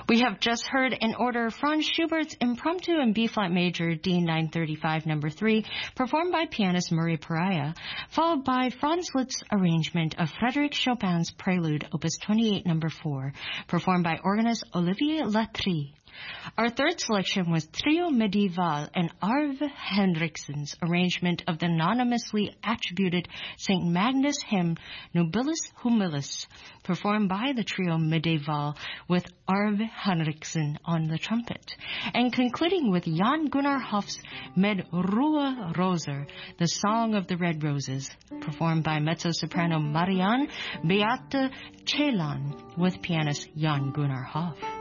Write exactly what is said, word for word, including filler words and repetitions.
We have just heard in order Franz Schubert's Impromptu in B-flat major D nine thirty-five number three, performed by pianist Murray Pariah, followed by Franz Liszt's arrangement of Frédéric Chopin's Prelude Opus twenty-eight number four, performed by organist Olivier Latry. Our third selection was Trio Medieval and Arve Henriksen's arrangement of the anonymously attributed Saint Magnus hymn Nobilis Humilis, performed by the Trio Medieval with Arve Henriksen on the trumpet, and concluding with Jan Gunnar Hoff's Med Rua Roser, the Song of the Red Roses, performed by mezzo-soprano Marianne Beate Celan with pianist Jan Gunnar Hoff.